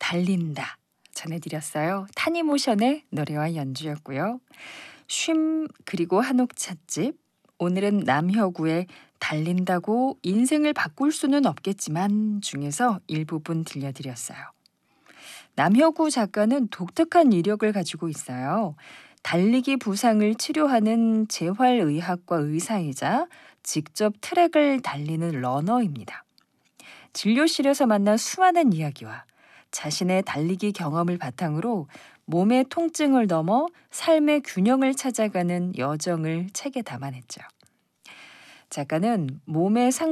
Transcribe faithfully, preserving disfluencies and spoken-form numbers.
달린다 전해드렸어요. 타니모션의 노래와 연주였고요. 쉼 그리고 한옥 찻집, 오늘은 남혁우의 달린다고 인생을 바꿀 수는 없겠지만 중에서 일부분 들려드렸어요. 남혁우 작가는 독특한 이력을 가지고 있어요. 달리기 부상을 치료하는 재활의학과 의사이자 직접 트랙을 달리는 러너입니다. 진료실에서 만난 수많은 이야기와 자신의 달리기 경험을 바탕으로 몸의 통증을 넘어 삶의 균형을 찾아가는 여정을 책에 담아냈죠. 작가는 몸의 상